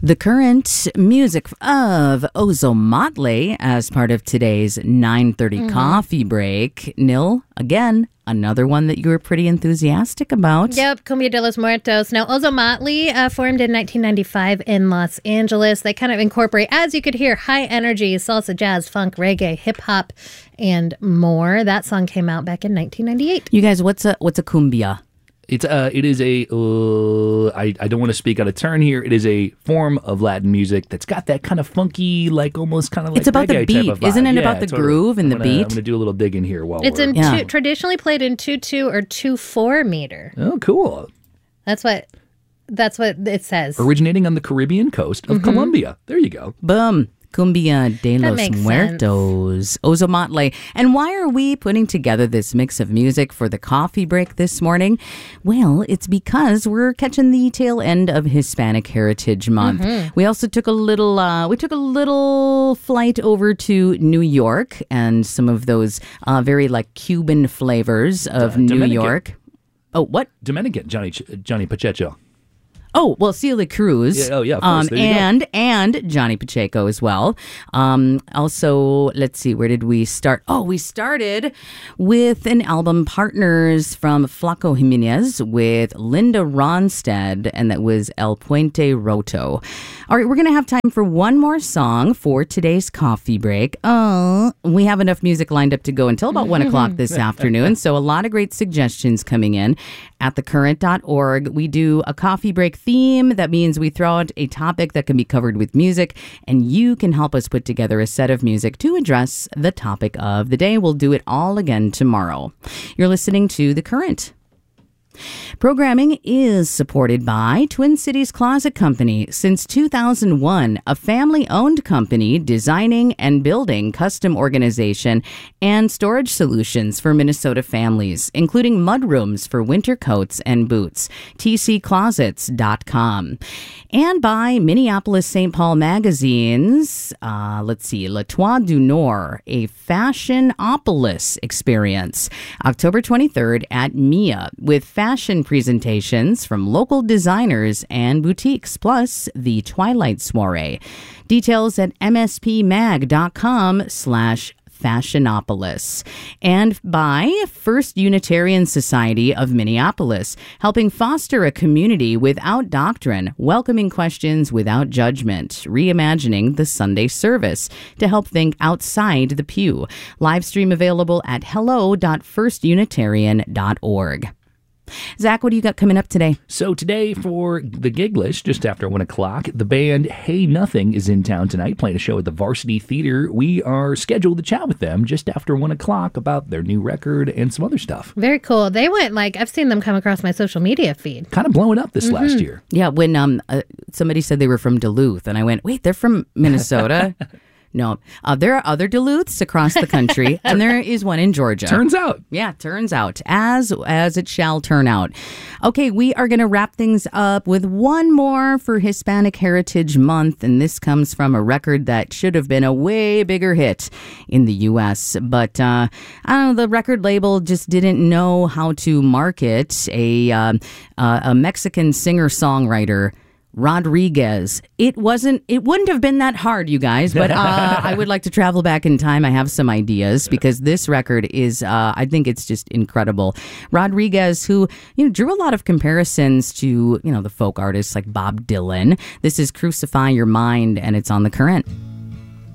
The current music of Ozomatli as part of today's 9:30 coffee break. Nil, again, another one that you were pretty enthusiastic about. Yep, Cumbia de los Muertos. Now, Ozomatli formed in 1995 in Los Angeles. They kind of incorporate, as you could hear, high energy, salsa, jazz, funk, reggae, hip-hop, and more. That song came out back in 1998. You guys, what's a cumbia? It is a, I don't want to speak out of turn here. It is a form of Latin music that's got that kind of funky, like almost kind of like it's about the beat, isn't it? About the groove and the beat. I'm going to do a little digging here while it's traditionally played in 2/2 or 2/4 meter. Oh, cool. That's what it says. Originating on the Caribbean coast of Colombia. There you go. Boom. Cumbia de los Muertos, Ozomatli. And why are we putting together this mix of music for the coffee break this morning? Well, it's because we're catching the tail end of Hispanic Heritage Month. We also took a little flight over to New York and some of those very like Cuban flavors of New Dominican. York. Oh, what? Dominican, Johnny Pacheco. Oh, well, Celia Cruz. Yeah, of course. There you go. And Johnny Pacheco as well. Also, let's see, where did we start? Oh, we started with an album Partners from Flaco Jimenez with Linda Ronstadt, and that was El Puente Roto. All right, we're going to have time for one more song for today's coffee break. We have enough music lined up to go until about 1 o'clock this afternoon, so a lot of great suggestions coming in at thecurrent.org. We do a coffee break theme. That means we throw out a topic that can be covered with music, and you can help us put together a set of music to address the topic of the day. We'll do it all again tomorrow. You're listening to The Current. Programming is supported by Twin Cities Closet Company. Since 2001, a family-owned company designing and building custom organization and storage solutions for Minnesota families, including mudrooms for winter coats and boots. tcclosets.com. And by Minneapolis St. Paul magazines, Le Toit du Nord, a Fashionopolis experience, October 23rd at MIA, with fashion presentations from local designers and boutiques, plus the Twilight Soiree. Details at mspmag.com/Fashionopolis. And by First Unitarian Society of Minneapolis, helping foster a community without doctrine, welcoming questions without judgment, reimagining the Sunday service to help think outside the pew. Live stream available at hello.firstunitarian.org. Zach, what do you got coming up today? So today for the gig list, just after 1 o'clock, the band Hey Nothing is in town tonight playing a show at the Varsity Theater. We are scheduled to chat with them just after 1 o'clock about their new record and some other stuff. Very cool. They went I've seen them come across my social media feed. Kind of blowing up this last year. Yeah, when somebody said they were from Duluth, and I went, wait, they're from Minnesota? No, there are other Duluths across the country, and there is one in Georgia. Turns out. Yeah, turns out, as it shall turn out. Okay, we are going to wrap things up with one more for Hispanic Heritage Month, and this comes from a record that should have been a way bigger hit in the U.S., but I don't know, the record label just didn't know how to market a Mexican singer-songwriter, Rodriguez. It wouldn't have been that hard, you guys, but I would like to travel back in time. I have some ideas because this record is, I think it's just incredible. Rodriguez, who, drew a lot of comparisons to, the folk artists like Bob Dylan. This is Crucify Your Mind, and it's on The Current.